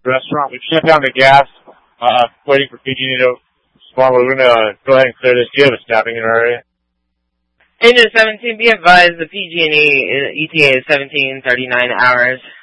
restaurant. We've shut down the gas, waiting for PG&E to respond. We're going to go ahead and clear this. Do you have a staffing in our area? Engine 17, be advised the PG&E ETA is 17:39 hours.